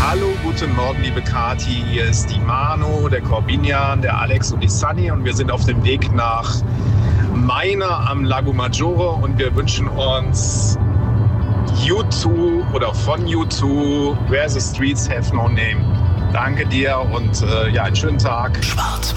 Hallo, guten Morgen, liebe Kati. Hier ist die Manu, der Corbinian, der Alex und die Sunny und wir sind auf dem Weg nach Maina am Lago Maggiore und wir wünschen uns U2 oder von U2 Where the Streets Have No Name. Danke dir und einen schönen Tag. Schwarz.